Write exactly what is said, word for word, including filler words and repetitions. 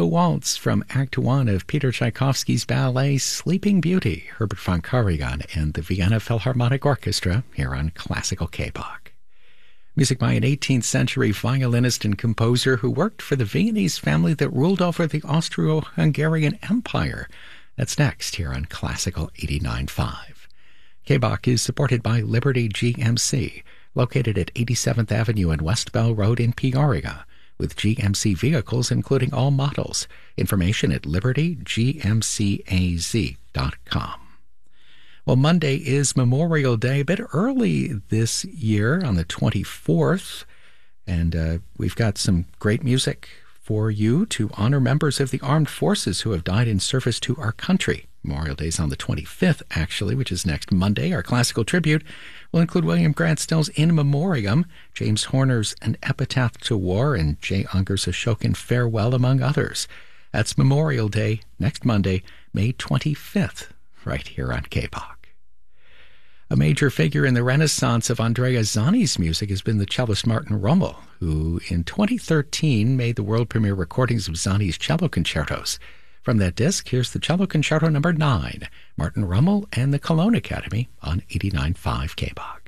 Canto Waltz from Act One of Peter Tchaikovsky's ballet Sleeping Beauty, Herbert von Karajan and the Vienna Philharmonic Orchestra, here on Classical K-Bach. Music by an eighteenth century violinist and composer who worked for the Viennese family that ruled over the Austro-Hungarian Empire. That's next here on Classical eighty-nine point five. K-Bach is supported by Liberty G M C, located at eighty-seventh Avenue and West Bell Road in Peoria, with G M C vehicles including all models. Information at liberty g m c a z dot com. Well, Monday is Memorial Day, a bit early this year on the twenty-fourth, and uh, we've got some great music for you to honor members of the armed forces who have died in service to our country. Memorial Day is on the twenty-fifth, actually, which is next Monday. Our classical tribute will include William Grant Still's In Memoriam, James Horner's An Epitaph to War, and Jay Unger's Ashokan Farewell, among others. That's Memorial Day, next Monday, May twenty-fifth, right here on K-Bach. A major figure in the renaissance of Andrea Zani's music has been the cellist Martin Rummel, who in twenty thirteen made the world premiere recordings of Zani's cello concertos. From that disc, here's the Cello Concerto number nine, Martin Rummel and the Cologne Academy on eighty-nine point five K-Bach.